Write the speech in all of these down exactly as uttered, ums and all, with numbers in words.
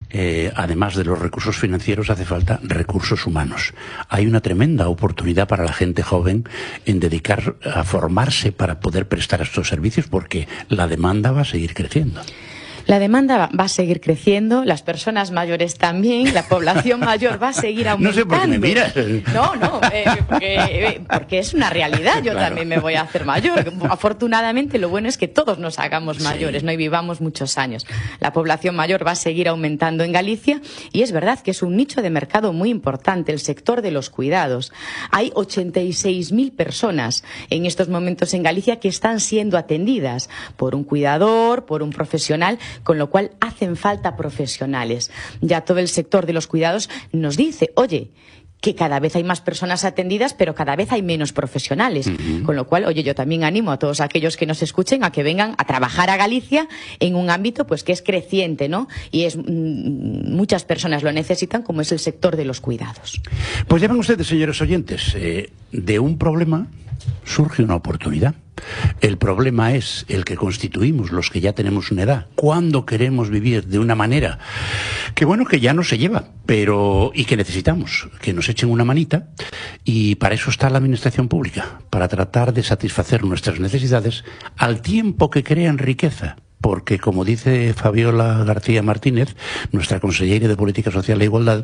eh, además de los recursos financieros, hace falta recursos humanos. Hay una tremenda oportunidad para la gente joven en dedicar a formarse para poder prestar estos servicios, porque la demanda va a seguir creciendo. La demanda va a seguir creciendo, las personas mayores también, la población mayor va a seguir aumentando. No sé por qué me miras. No, no, eh, porque, eh, porque es una realidad. Yo claro. también me voy a hacer mayor. Afortunadamente, lo bueno es que todos nos hagamos mayores, sí. ¿no? Y vivamos muchos años. La población mayor va a seguir aumentando en Galicia y es verdad que es un nicho de mercado muy importante, el sector de los cuidados. Hay ochenta y seis mil personas en estos momentos en Galicia que están siendo atendidas por un cuidador, por un profesional, con lo cual hacen falta profesionales. Ya todo el sector de los cuidados nos dice, oye, que cada vez hay más personas atendidas, pero cada vez hay menos profesionales. Uh-huh. Con lo cual, oye, yo también animo a todos aquellos que nos escuchen a que vengan a trabajar a Galicia en un ámbito pues que es creciente, ¿no? Y es mmm, muchas personas lo necesitan, como es el sector de los cuidados. Pues ya ven ustedes, señores oyentes, eh, de un problema surge una oportunidad. El problema es el que constituimos los que ya tenemos una edad. ¿Cuándo queremos vivir de una manera que, bueno, que ya no se lleva, pero y que necesitamos que nos echen una manita? Y para eso está la administración pública, para tratar de satisfacer nuestras necesidades al tiempo que crean riqueza. Porque, como dice Fabiola García Martínez, nuestra consellera de Política Social e Igualdad,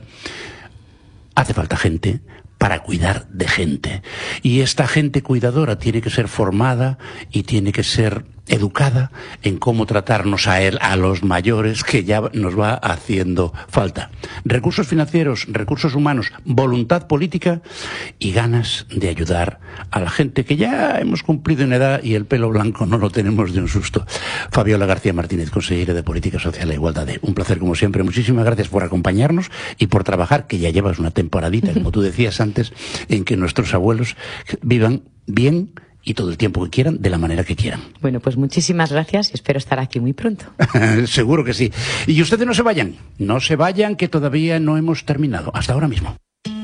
hace falta gente para cuidar de gente. Y esta gente cuidadora tiene que ser formada y tiene que ser educada en cómo tratarnos a él, a los mayores, que ya nos va haciendo falta. Recursos financieros, recursos humanos, voluntad política y ganas de ayudar a la gente que ya hemos cumplido en edad y el pelo blanco no lo tenemos de un susto. Fabiola García Martínez, consejera de Política Social e Igualdad. Un placer como siempre. Muchísimas gracias por acompañarnos y por trabajar, que ya llevas una temporadita, como tú decías antes, en que nuestros abuelos vivan bien y todo el tiempo que quieran, de la manera que quieran. Bueno, pues muchísimas gracias y espero estar aquí muy pronto. Seguro que sí. Y ustedes no se vayan, no se vayan, que todavía no hemos terminado. Hasta ahora mismo.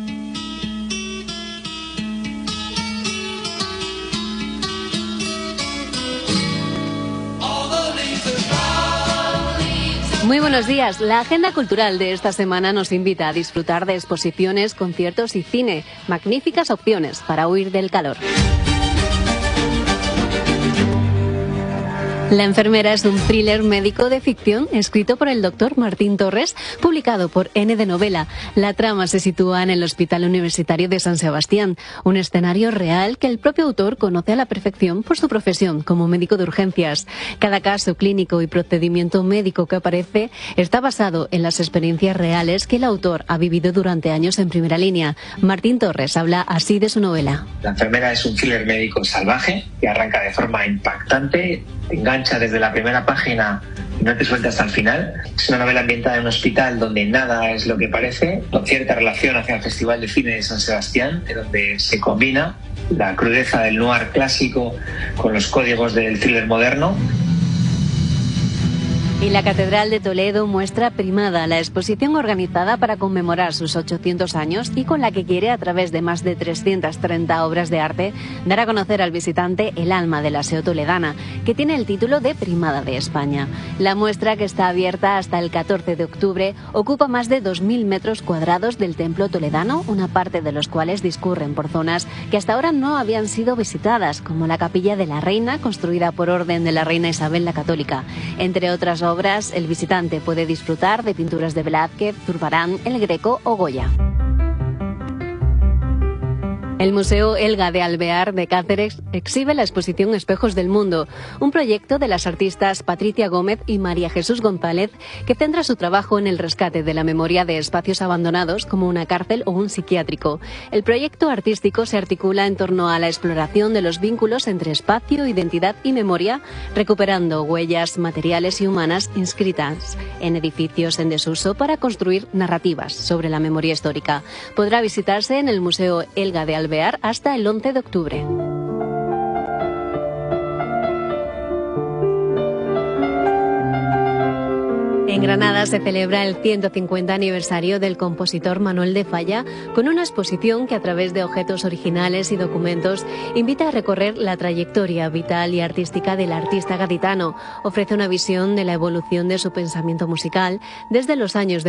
Muy buenos días. La agenda cultural de esta semana nos invita a disfrutar de exposiciones, conciertos y cine. Magníficas opciones para huir del calor. La enfermera es un thriller médico de ficción escrito por el doctor Martín Torres, publicado por N de Novela. La trama se sitúa en el Hospital Universitario de San Sebastián, un escenario real que el propio autor conoce a la perfección por su profesión como médico de urgencias. Cada caso clínico y procedimiento médico que aparece está basado en las experiencias reales que el autor ha vivido durante años en primera línea. Martín Torres habla así de su novela. La enfermera es un thriller médico salvaje que arranca de forma impactante, te engancha desde la primera página y no te suelta hasta el final. Es una novela ambientada en un hospital donde nada es lo que parece, con cierta relación hacia el Festival de Cine de San Sebastián, en donde se combina la crudeza del noir clásico con los códigos del thriller moderno. Y la Catedral de Toledo muestra Primada, la exposición organizada para conmemorar sus ochocientos años y con la que quiere, a través de más de trescientas treinta obras de arte, dar a conocer al visitante el alma de la S E O toledana, que tiene el título de Primada de España. La muestra, que está abierta hasta el catorce de octubre, ocupa más de dos mil metros cuadrados del templo toledano, una parte de los cuales discurren por zonas que hasta ahora no habían sido visitadas, como la Capilla de la Reina, construida por orden de la reina Isabel la Católica. Entre otras obras, obras, el visitante puede disfrutar de pinturas de Velázquez, Zurbarán, El Greco o Goya. El Museo Elga de Alvear de Cáceres exhibe la exposición Espejos del Mundo, un proyecto de las artistas Patricia Gómez y María Jesús González, que centra su trabajo en el rescate de la memoria de espacios abandonados como una cárcel o un psiquiátrico. El proyecto artístico se articula en torno a la exploración de los vínculos entre espacio, identidad y memoria, recuperando huellas materiales y humanas inscritas en edificios en desuso para construir narrativas sobre la memoria histórica. Podrá visitarse en el Museo Elga de Alvear hasta el once de octubre. En Granada se celebra el ciento cincuenta aniversario del compositor Manuel de Falla, con una exposición que, a través de objetos originales y documentos, invita a recorrer la trayectoria vital y artística del artista gaditano. Ofrece una visión de la evolución de su pensamiento musical desde los años de